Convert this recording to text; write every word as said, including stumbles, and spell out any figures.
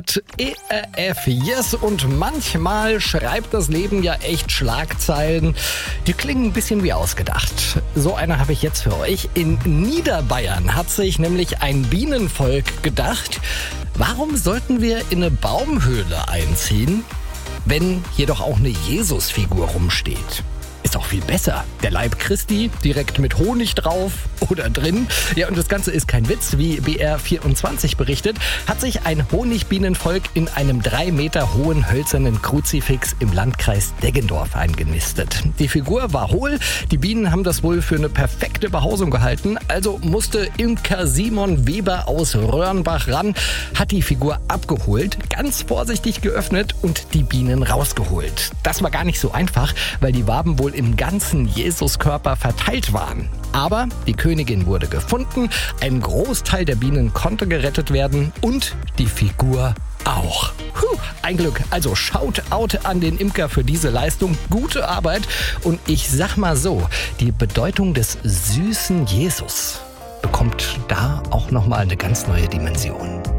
E R F, yes, und manchmal schreibt das Leben ja echt Schlagzeilen, die klingen ein bisschen wie ausgedacht. So eine habe ich jetzt für euch. In Niederbayern hat sich nämlich ein Bienenvolk gedacht, warum sollten wir in eine Baumhöhle einziehen, wenn hier doch auch eine Jesusfigur rumsteht? Ist auch viel besser. Der Leib Christi direkt mit Honig drauf oder drin. Ja, und das Ganze ist kein Witz. Wie B R vierundzwanzig berichtet, hat sich ein Honigbienenvolk in einem drei Meter hohen hölzernen Kruzifix im Landkreis Deggendorf eingenistet. Die Figur war hohl. Die Bienen haben das wohl für eine perfekte Behausung gehalten. Also musste Imker Simon Weber aus Röhrenbach ran, hat die Figur abgeholt, ganz vorsichtig geöffnet und die Bienen rausgeholt. Das war gar nicht so einfach, weil die Waben wohl im ganzen Jesuskörper verteilt waren. Aber die Königin wurde gefunden, ein Großteil der Bienen konnte gerettet werden und die Figur auch. Puh, ein Glück. Also Shoutout an den Imker für diese Leistung. Gute Arbeit. Und ich sag mal so, die Bedeutung des süßen Jesus bekommt da auch nochmal eine ganz neue Dimension.